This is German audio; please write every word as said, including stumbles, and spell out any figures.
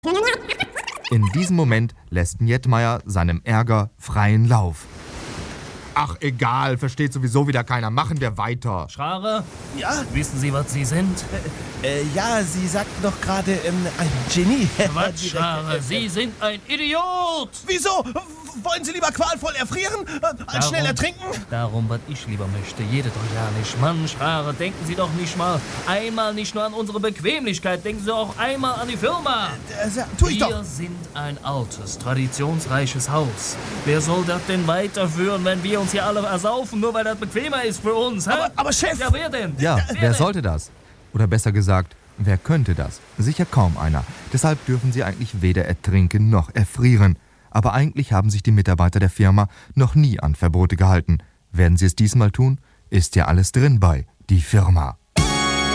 In diesem Moment lässt Njedmeyer seinem Ärger freien Lauf. Ach, egal, versteht sowieso wieder keiner. Machen wir weiter. Schrarer? Ja? Wissen Sie, was Sie sind? Äh, äh, ja, Sie sagten doch gerade ähm, ein Genie. Quatsch, Schrarer, Sie sind ein Idiot! Wieso? Wollen Sie lieber qualvoll erfrieren, äh, als Darum- schnell ertrinken? Darum, was ich lieber möchte, jede doch ja nicht. Mann, Schrarer, denken Sie doch nicht mal einmal nicht nur an unsere Bequemlichkeit, denken Sie auch einmal an die Firma. Äh, sa- tu ich Wir doch. sind ein altes, traditionsreiches Haus. Wer soll das denn weiterführen, wenn wir uns hier alle ersaufen, nur weil das bequemer ist für uns, hä? Aber, aber Chef, Ja, wer denn? Ja, wer wer denn? sollte das? Oder besser gesagt, wer könnte das? Sicher kaum einer. Deshalb dürfen sie eigentlich weder ertrinken noch erfrieren. Aber eigentlich haben sich die Mitarbeiter der Firma noch nie an Verbote gehalten. Werden sie es diesmal tun? Ist ja alles drin bei die Firma.